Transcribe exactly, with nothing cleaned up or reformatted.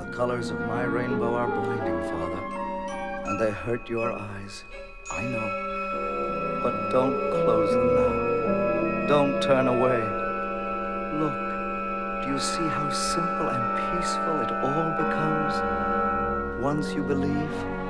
The colors of my rainbow are blinding, Father, and they hurt your eyes, I know. But don't close them now. Don't turn away. Look, do you see how simple and peaceful it all becomes once you believe?